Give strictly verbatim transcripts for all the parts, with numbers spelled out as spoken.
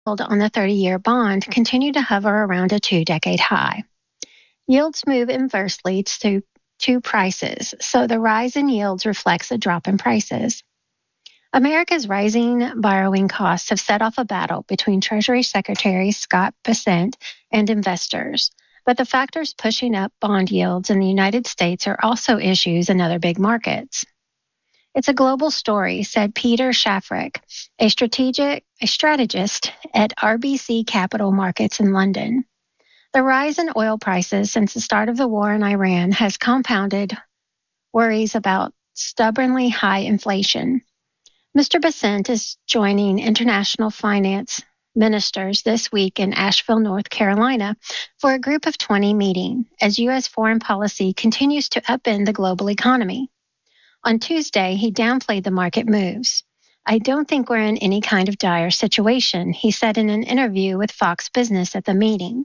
On the thirty-year bond continue to hover around a two-decade high. Yields move inversely to, to prices, so the rise in yields reflects a drop in prices. America's rising borrowing costs have set off a battle between Treasury Secretary Scott Bessent and investors. But the factors pushing up bond yields in the United States are also issues in other big markets. It's a global story, said Peter Shafrick, a strategic a strategist at R B C Capital Markets in London. The rise in oil prices since the start of the war in Iran has compounded worries about stubbornly high inflation. Mister Bessent is joining international finance ministers this week in Asheville, North Carolina, for a group of twenty meeting as U S foreign policy continues to upend the global economy. On Tuesday, he downplayed the market moves. I don't think we're in any kind of dire situation, he said in an interview with Fox Business at the meeting.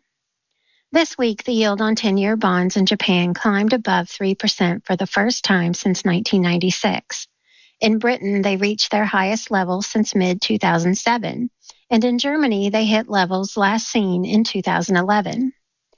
This week, the yield on ten-year bonds in Japan climbed above three percent for the first time since nineteen ninety-six. In Britain, they reached their highest level since mid two thousand seven, and in Germany, they hit levels last seen in two thousand eleven.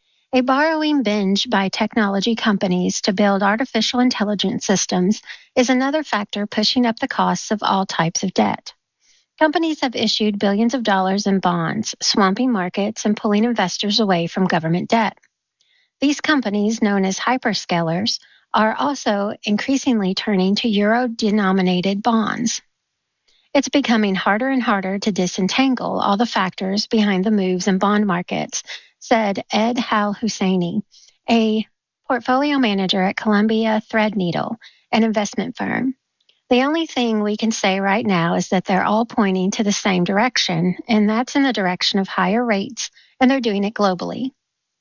A borrowing binge by technology companies to build artificial intelligence systems is another factor pushing up the costs of all types of debt. Companies have issued billions of dollars in bonds, swamping markets and pulling investors away from government debt. These companies, known as hyperscalers, are also increasingly turning to euro-denominated bonds. It's becoming harder and harder to disentangle all the factors behind the moves in bond markets, said Ed Hal-Husseini, a portfolio manager at Columbia Threadneedle, an investment firm. The only thing we can say right now is that they're all pointing to the same direction, and that's in the direction of higher rates, and they're doing it globally.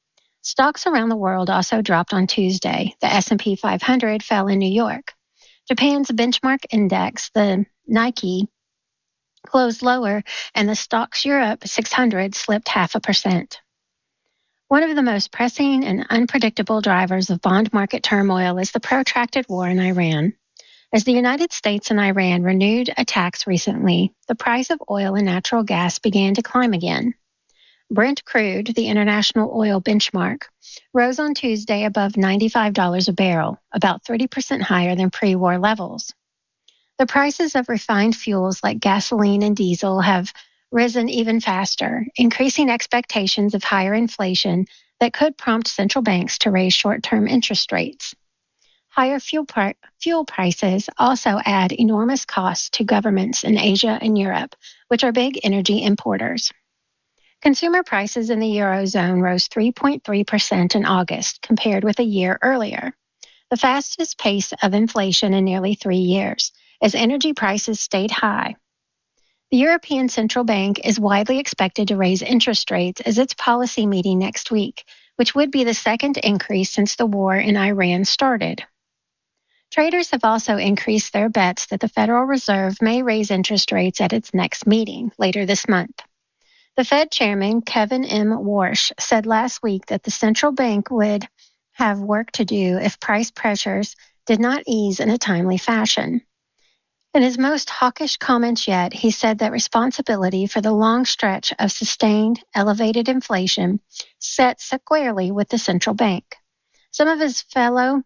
Stocks around the world also dropped on Tuesday. The S and P five hundred fell in New York. Japan's benchmark index, the Nikkei, closed lower, and the Stocks Europe six hundred slipped half a percent. One of the most pressing and unpredictable drivers of bond market turmoil is the protracted war in Iran. As the United States and Iran renewed attacks recently, the price of oil and natural gas began to climb again. Brent crude, the international oil benchmark, rose on Tuesday above ninety-five dollars a barrel, about thirty percent higher than pre-war levels. The prices of refined fuels like gasoline and diesel have risen even faster, increasing expectations of higher inflation that could prompt central banks to raise short-term interest rates. Higher fuel, pri- fuel prices also add enormous costs to governments in Asia and Europe, which are big energy importers. Consumer prices in the Eurozone rose three point three percent in August compared with a year earlier, the fastest pace of inflation in nearly three years, as energy prices stayed high. The European Central Bank is widely expected to raise interest rates as its policy meeting next week, which would be the second increase since the war in Iran started. Traders have also increased their bets that the Federal Reserve may raise interest rates at its next meeting later this month. The Fed Chairman, Kevin M. Warsh, said last week that the central bank would have work to do if price pressures did not ease in a timely fashion. In his most hawkish comments yet, he said that responsibility for the long stretch of sustained, elevated inflation sat squarely with the central bank. Some of his fellow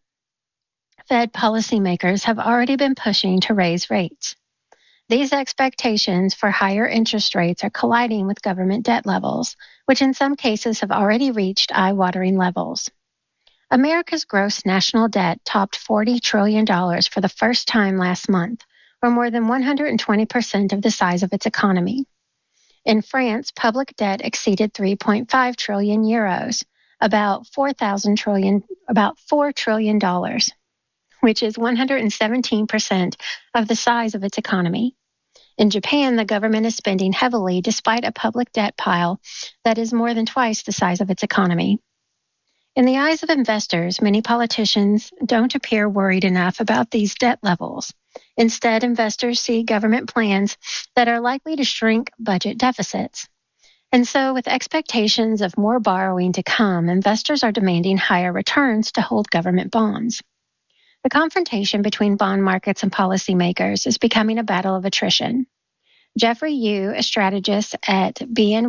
Fed policymakers have already been pushing to raise rates. These expectations for higher interest rates are colliding with government debt levels, which in some cases have already reached eye-watering levels. America's gross national debt topped forty trillion dollars for the first time last month, or more than one hundred twenty percent of the size of its economy. In France, public debt exceeded three point five trillion euros, about four thousand trillion, about four trillion dollars, which is one hundred seventeen percent of the size of its economy. In Japan, the government is spending heavily despite a public debt pile that is more than twice the size of its economy. In the eyes of investors, many politicians don't appear worried enough about these debt levels. Instead, investors see government plans that are likely to shrink budget deficits. And so, with expectations of more borrowing to come, investors are demanding higher returns to hold government bonds. The confrontation between bond markets and policymakers is becoming a battle of attrition. Jeffrey Yu, a strategist at B N